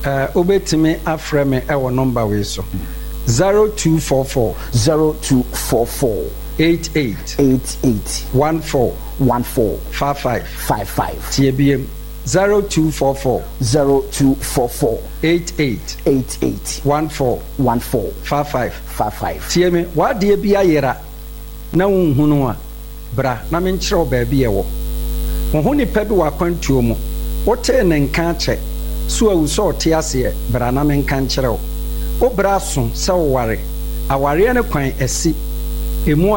obetimi afrɛ me ɛwɔ number we so 0244 88 14 55 TBM 0244 88 14 55 TM wade bi ayera na wonhunu a bra na menkyerɛw baabi yɛwɔ wo ho nipa bi wakwantuo mu wote ne nka kyɛ so awu sɛ ɔte aseɛ bra na menka nkyerɛw wo bra so sɛ woware aware ne kwan asi emu